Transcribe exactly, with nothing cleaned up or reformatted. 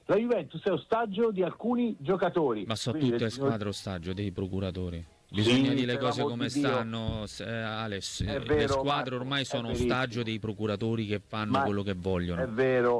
La Juventus è ostaggio di alcuni giocatori. Ma sono Quindi tutte le signor- squadre ostaggio dei procuratori. Bisogna Sì, dire le per cose l'amor come di Dio. stanno, eh, Alex. È Le vero, squadre Marco, ormai è sono verissimo. ostaggio dei procuratori che fanno Ma quello che vogliono. è vero.